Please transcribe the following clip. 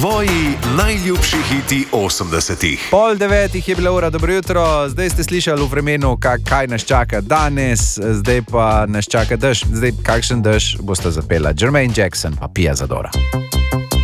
Tvoji najljubši hiti 80-ih. 8:30 je bila ura, dobro jutro. Zdaj ste slišali v vremenu, kaj nas čaka danes, zdaj pa nas čaka dež. Zdaj, kakšen dež boste zapela? Jermaine Jackson pa Pia Zadora.